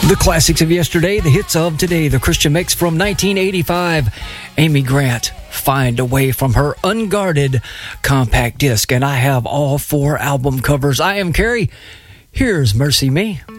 The classics of yesterday, the hits of today, the Christian mix from 1985. Amy Grant, Find a Way, from her Unguarded compact disc. And I have all 4 album covers. I am Carrie. Here's Mercy Me.